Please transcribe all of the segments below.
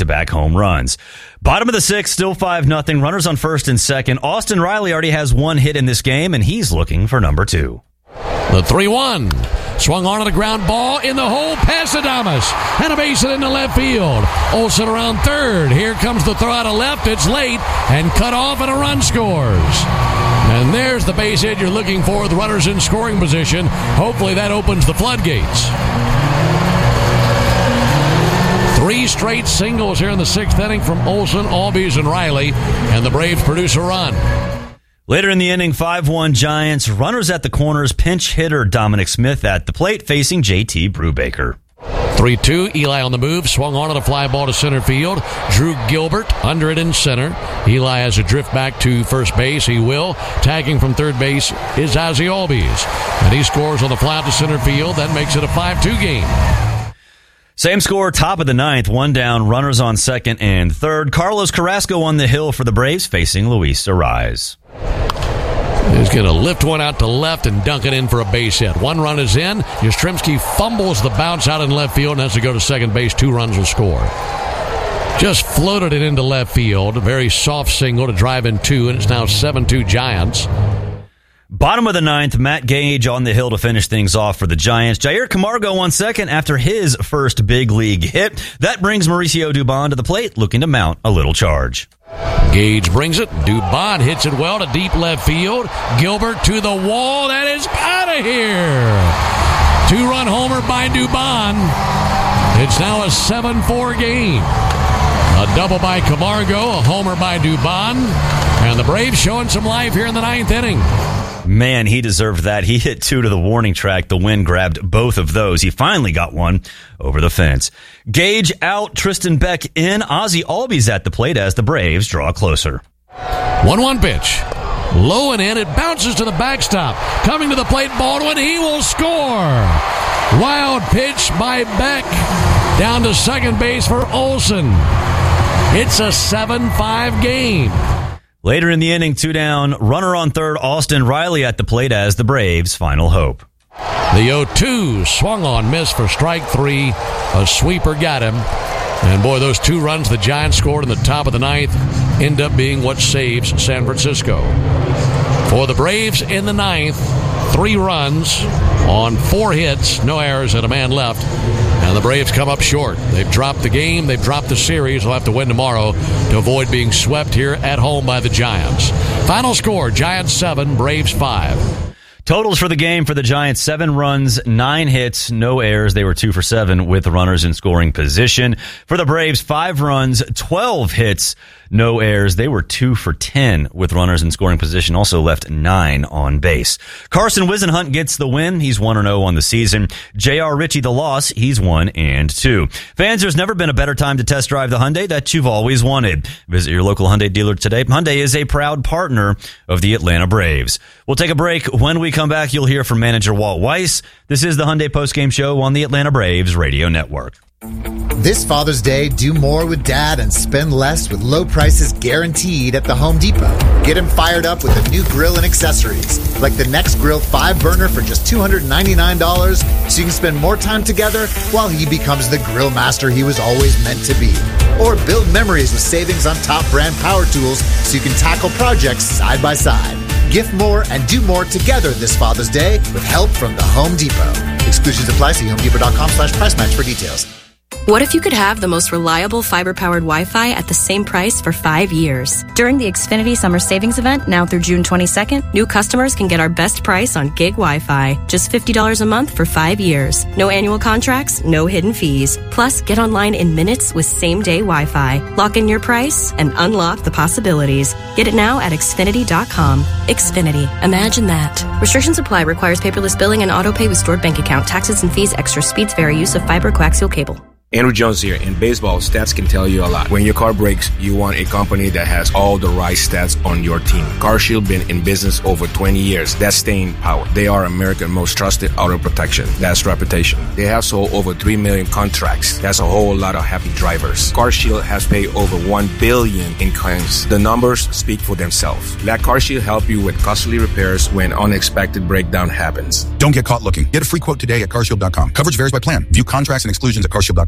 back-to-back home runs. Bottom of the sixth, still 5-0. Runners on first and second. Austin Riley already has one hit in this game, and he's looking for number 2. The 3-1. Swung on to the ground ball in the hole past Adames. And a base hit into left field. Olsen around third. Here comes the throw out of left. It's late and cut off, and a run scores. And there's the base hit you're looking for. The runners in scoring position. Hopefully that opens the floodgates. 3 straight singles here in the 6th inning from Olsen, Albies, and Riley. And the Braves produce a run. Later in the inning, 5-1 Giants. Runners at the corners. Pinch hitter Dominic Smith at the plate facing J.T. Brubaker. 3-2, Eli on the move, swung on to the fly ball to center field. Drew Gilbert under it in center. Eli has a drift back to first base. He will. Tagging from third base is Ozzie Albies. And he scores on the fly out to center field. That makes it a 5-2 game. Same score, top of the 9th, 1 down, runners on second and third. Carlos Carrasco on the hill for the Braves facing Luis Arraez. He's going to lift one out to left and dunk it in for a base hit. 1 run is in. Yastrzemski fumbles the bounce out in left field and has to go to second base. 2 runs will score. Just floated it into left field. A very soft single to drive in 2, and it's now 7-2 Giants. Bottom of the 9th, Matt Gage on the hill to finish things off for the Giants. Jair Camargo on second after his first big league hit. That brings Mauricio Dubon to the plate, looking to mount a little charge. Gage brings it. Dubon hits it well to deep left field. Gilbert to the wall. That is out of here. 2-run homer by Dubon. It's now a 7-4 game. A double by Camargo, a homer by Dubon, and the Braves showing some life here in the 9th inning. Man, he deserved that. He hit 2 to the warning track. The wind grabbed both of those. He finally got one over the fence. Gage out, Tristan Beck in. Ozzie Albies at the plate as the Braves draw closer. 1-1 pitch. Low and in. It bounces to the backstop. Coming to the plate, Baldwin. He will score. Wild pitch by Beck. Down to second base for Olsen. It's a 7-5 game. Later in the inning, 2 down, runner on third, Austin Riley at the plate as the Braves' final hope. The 0-2 swung on, missed for strike 3. A sweeper got him. And boy, those 2 runs the Giants scored in the top of the 9th end up being what saves San Francisco. For the Braves in the 9th, 3 runs on 4 hits, no errors and a man left. And the Braves come up short. They've dropped the game. They've dropped the series. They'll have to win tomorrow to avoid being swept here at home by the Giants. Final score, Giants 7, Braves 5. Totals for the game for the Giants, 7 runs, 9 hits, no errors. They were 2 for 7 with runners in scoring position. For the Braves, 5 runs, 12 hits, no errors. They were 2 for 10 with runners in scoring position, also left 9 on base. Carson Whisenhunt gets the win. He's 1-0 on the season. J.R. Ritchie the loss. He's 1-2. Fans, there's never been a better time to test drive the Hyundai that you've always wanted. Visit your local Hyundai dealer today. Hyundai is a proud partner of the Atlanta Braves. We'll take a break. When we come back, you'll hear from manager Walt Weiss. This is the Hyundai Postgame Show on the Atlanta Braves Radio Network. This Father's Day, do more with Dad and spend less with low prices guaranteed at the Home Depot. Get him fired up with a new grill and accessories, like the Next Grill 5-burner for just $299, so you can spend more time together while he becomes the grill master he was always meant to be. Or build memories with savings on top brand power tools so you can tackle projects side by side. Gift more and do more together this Father's Day with help from the Home Depot. Exclusions apply. See HomeDepot.com/price match for details. What if you could have the most reliable fiber-powered Wi-Fi at the same price for 5 years? During the Xfinity Summer Savings Event, now through June 22nd, new customers can get our best price on gig Wi-Fi. Just $50 a month for 5 years. No annual contracts, no hidden fees. Plus, get online in minutes with same-day Wi-Fi. Lock in your price and unlock the possibilities. Get it now at Xfinity.com. Xfinity. Imagine that. Restrictions apply. Requires paperless billing and auto-pay with stored bank account. Taxes and fees. Extra speeds vary. Use of fiber coaxial cable. Andrew Jones here. In baseball, stats can tell you a lot. When your car breaks, you want a company that has all the right stats on your team. CarShield been in business over 20 years. That's staying power. They are America's most trusted auto protection. That's reputation. They have sold over 3 million contracts. That's a whole lot of happy drivers. CarShield has paid over $1 billion in claims. The numbers speak for themselves. Let CarShield help you with costly repairs when unexpected breakdown happens. Don't get caught looking. Get a free quote today at CarShield.com. Coverage varies by plan. View contracts and exclusions at CarShield.com.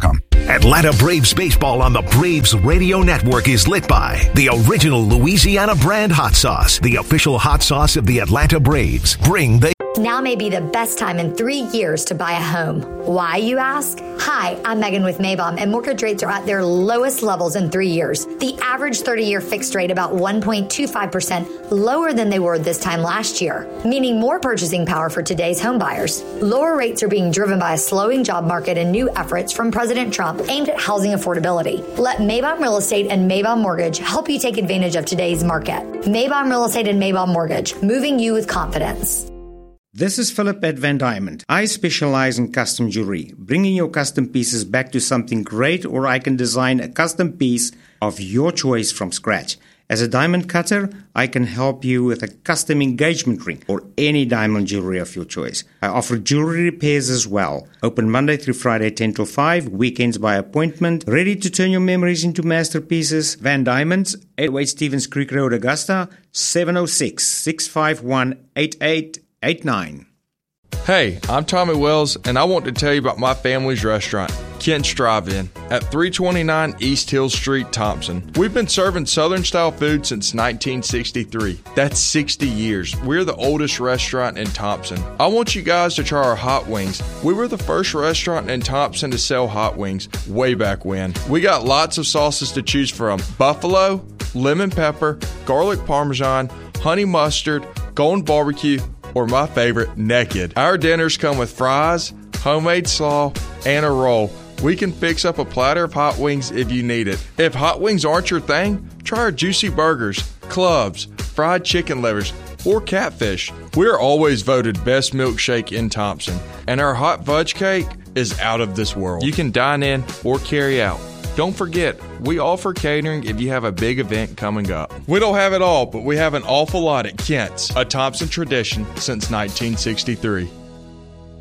Atlanta Braves baseball on the Braves Radio Network is lit by the original Louisiana brand hot sauce, the official hot sauce of the Atlanta Braves. Bring the Now may be the best time in 3 years to buy a home. Why, you ask? Hi, I'm Megan with Maybaum, and mortgage rates are at their lowest levels in 3 years. The average 30-year fixed rate about 1.25% lower than they were this time last year, meaning more purchasing power for today's home buyers. Lower rates are being driven by a slowing job market and new efforts from President Trump aimed at housing affordability. Let Maybaum Real Estate and Maybaum Mortgage help you take advantage of today's market. Maybaum Real Estate and Maybaum Mortgage, moving you with confidence. This is Philip at Van Diamond. I specialize in custom jewelry, bringing your custom pieces back to something great, or I can design a custom piece of your choice from scratch. As a diamond cutter, I can help you with a custom engagement ring or any diamond jewelry of your choice. I offer jewelry repairs as well. Open Monday through Friday 10 till 5, weekends by appointment. Ready to turn your memories into masterpieces? Van Diamonds, 808 Stevens Creek Road, Augusta, 706-651-8889. Hey, I'm Tommy Wells, and I want to tell you about my family's restaurant, Kent's Drive-In, at 329 East Hill Street, Thompson. We've been serving Southern-style food since 1963. That's 60 years. We're the oldest restaurant in Thompson. I want you guys to try our hot wings. We were the first restaurant in Thompson to sell hot wings way back when. We got lots of sauces to choose from: buffalo, lemon pepper, garlic parmesan, honey mustard, golden barbecue, or my favorite, naked. Our dinners come with fries, homemade slaw, and a roll. We can fix up a platter of hot wings if you need it. If hot wings aren't your thing, try our juicy burgers, clubs, fried chicken livers, or catfish. We're always voted best milkshake in Thompson, and our hot fudge cake is out of this world. You can dine in or carry out. Don't forget, we offer catering if you have a big event coming up. We don't have it all, but we have an awful lot at Kent's, a Thompson tradition since 1963.